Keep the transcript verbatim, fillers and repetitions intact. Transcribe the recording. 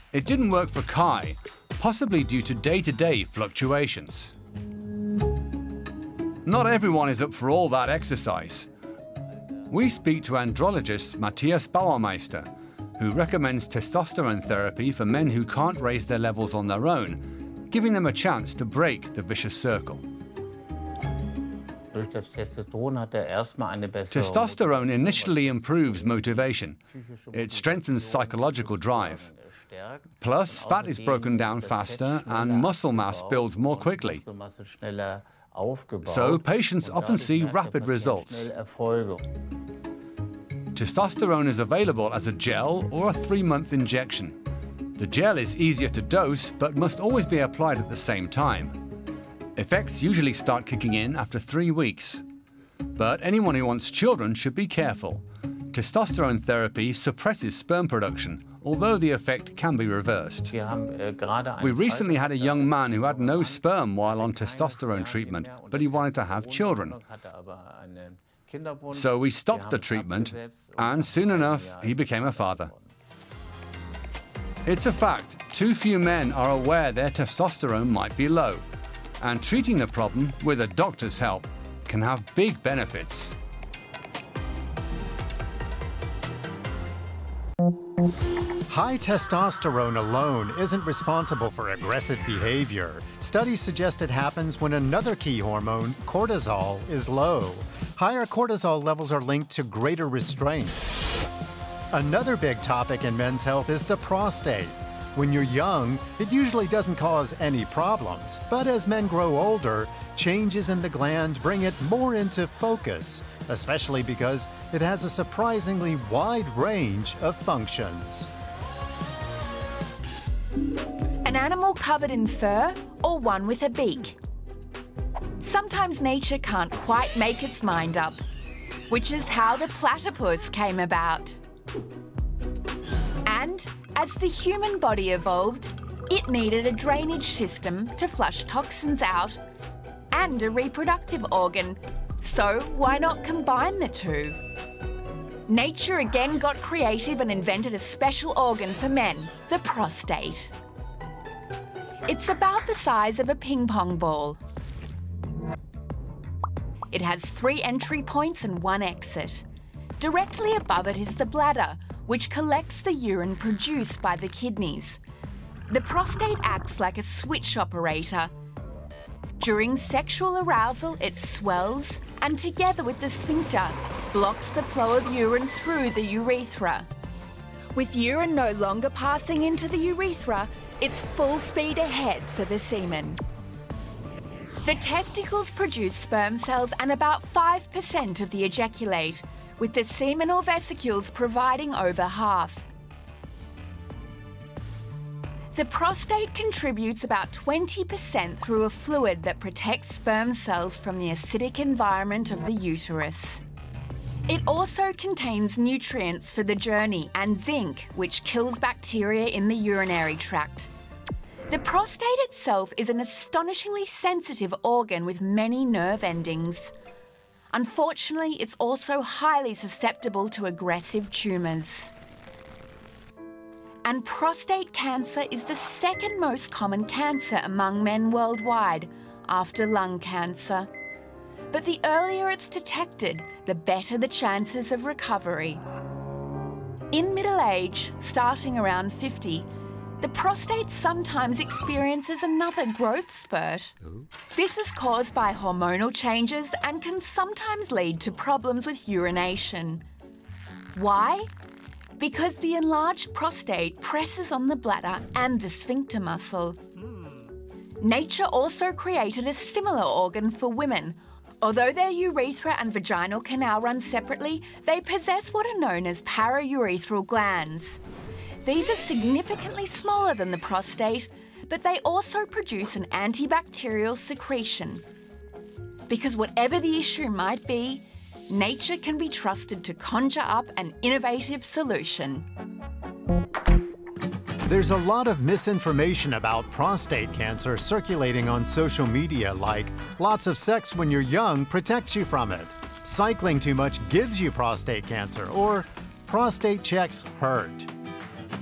It didn't work for Kai, possibly due to day-to-day fluctuations. Not everyone is up for all that exercise. We speak to andrologist Matthias Bauermeister, who recommends testosterone therapy for men who can't raise their levels on their own, giving them a chance to break the vicious circle. Testosterone initially improves motivation. It strengthens psychological drive. Plus, fat is broken down faster and muscle mass builds more quickly. So, patients often see rapid results. Testosterone is available as a gel or a three-month injection. The gel is easier to dose, but must always be applied at the same time. Effects usually start kicking in after three weeks. But anyone who wants children should be careful. Testosterone therapy suppresses sperm production, although the effect can be reversed. We recently had a young man who had no sperm while on testosterone treatment, but he wanted to have children. So we stopped the treatment, and soon enough, he became a father. It's a fact, too few men are aware their testosterone might be low, and treating the problem with a doctor's help can have big benefits. High testosterone alone isn't responsible for aggressive behavior. Studies suggest it happens when another key hormone, cortisol, is low. Higher cortisol levels are linked to greater restraint. Another big topic in men's health is the prostate. When you're young, it usually doesn't cause any problems, but as men grow older, changes in the gland bring it more into focus, especially because it has a surprisingly wide range of functions. An animal covered in fur or one with a beak? Sometimes nature can't quite make its mind up, which is how the platypus came about. And as the human body evolved, it needed a drainage system to flush toxins out and a reproductive organ, so why not combine the two? Nature again got creative and invented a special organ for men, the prostate. It's about the size of a ping pong ball. It has three entry points and one exit. Directly above it is the bladder, which collects the urine produced by the kidneys. The prostate acts like a switch operator. During sexual arousal, it swells and, together with the sphincter, blocks the flow of urine through the urethra. With urine no longer passing into the urethra, it's full speed ahead for the semen. The testicles produce sperm cells and about five percent of the ejaculate, with the seminal vesicles providing over half. The prostate contributes about twenty percent through a fluid that protects sperm cells from the acidic environment of the uterus. It also contains nutrients for the journey and zinc, which kills bacteria in the urinary tract. The prostate itself is an astonishingly sensitive organ with many nerve endings. Unfortunately, it's also highly susceptible to aggressive tumours. And prostate cancer is the second most common cancer among men worldwide, after lung cancer. But the earlier it's detected, the better the chances of recovery. In middle age, starting around fifty, the prostate sometimes experiences another growth spurt. This is caused by hormonal changes and can sometimes lead to problems with urination. Why? Because the enlarged prostate presses on the bladder and the sphincter muscle. Nature also created a similar organ for women. Although their urethra and vaginal canal run separately, they possess what are known as paraurethral glands. These are significantly smaller than the prostate, but they also produce an antibacterial secretion. Because whatever the issue might be, nature can be trusted to conjure up an innovative solution. There's a lot of misinformation about prostate cancer circulating on social media, like lots of sex when you're young protects you from it, cycling too much gives you prostate cancer, or prostate checks hurt.